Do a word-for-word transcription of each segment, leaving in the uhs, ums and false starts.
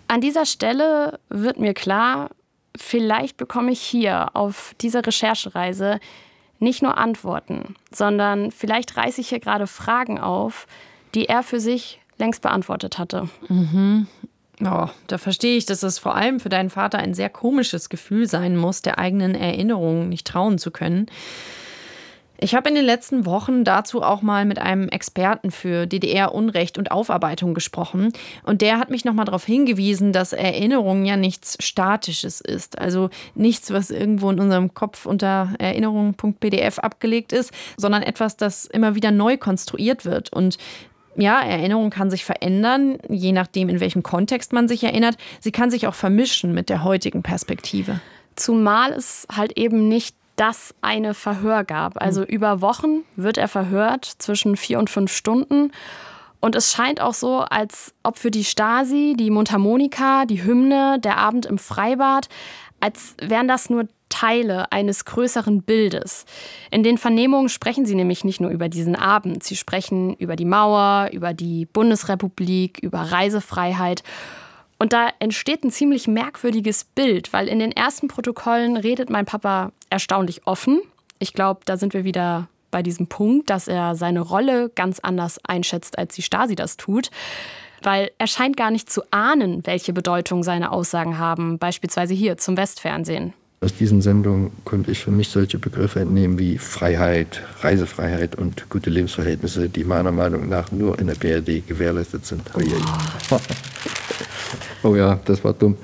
An dieser Stelle wird mir klar, vielleicht bekomme ich hier auf dieser Recherchereise nicht nur Antworten, sondern vielleicht reiße ich hier gerade Fragen auf, die er für sich längst beantwortet hatte. Mhm. Oh, da verstehe ich, dass es vor allem für deinen Vater ein sehr komisches Gefühl sein muss, der eigenen Erinnerungen nicht trauen zu können. Ich habe in den letzten Wochen dazu auch mal mit einem Experten für D D R-Unrecht und Aufarbeitung gesprochen. Und der hat mich nochmal darauf hingewiesen, dass Erinnerung ja nichts Statisches ist. Also nichts, was irgendwo in unserem Kopf unter erinnerung punkt p d f abgelegt ist, sondern etwas, das immer wieder neu konstruiert wird. Und ja, Erinnerung kann sich verändern, je nachdem, in welchem Kontext man sich erinnert. Sie kann sich auch vermischen mit der heutigen Perspektive. Zumal es halt eben nicht das eine Verhör gab. Also über Wochen wird er verhört, zwischen vier und fünf Stunden. Und es scheint auch so, als ob für die Stasi die Mundharmonika, die Hymne, der Abend im Freibad, als wären das nur Teile eines größeren Bildes. In den Vernehmungen sprechen sie nämlich nicht nur über diesen Abend. Sie sprechen über die Mauer, über die Bundesrepublik, über Reisefreiheit. Und da entsteht ein ziemlich merkwürdiges Bild, weil in den ersten Protokollen redet mein Papa erstaunlich offen. Ich glaube, da sind wir wieder bei diesem Punkt, dass er seine Rolle ganz anders einschätzt, als die Stasi das tut. Weil er scheint gar nicht zu ahnen, welche Bedeutung seine Aussagen haben, beispielsweise hier zum Westfernsehen. Aus diesen Sendungen konnte ich für mich solche Begriffe entnehmen wie Freiheit, Reisefreiheit und gute Lebensverhältnisse, die meiner Meinung nach nur in der B R D gewährleistet sind. Oh, oh. Oh ja, das war dumm.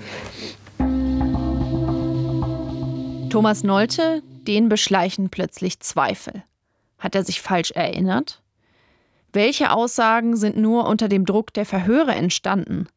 Thomas Nolte, den beschleichen plötzlich Zweifel. Hat er sich falsch erinnert? Welche Aussagen sind nur unter dem Druck der Verhöre entstanden?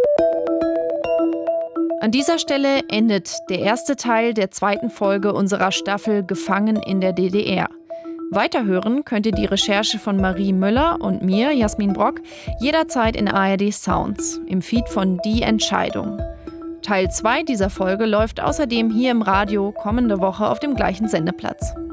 An dieser Stelle endet der erste Teil der zweiten Folge unserer Staffel Gefangen in der D D R. Weiterhören könnt ihr die Recherche von Marie Müller und mir, Jasmin Brock, jederzeit in A R D Sounds, im Feed von Die Entscheidung. Teil zwei dieser Folge läuft außerdem hier im Radio kommende Woche auf dem gleichen Sendeplatz.